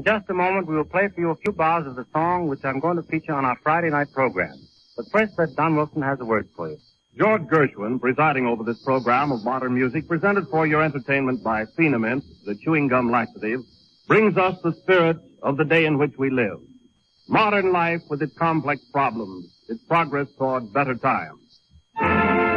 just a moment, we will play for you a few bars of the song which I'm going to feature on our Friday night program. But first, Don Wilson has a word for you. George Gershwin, presiding over this program of modern music, presented for your entertainment by Phenamint, the chewing gum laxative, brings us the spirit of the day in which we live. Modern life with its complex problems, its progress toward better times.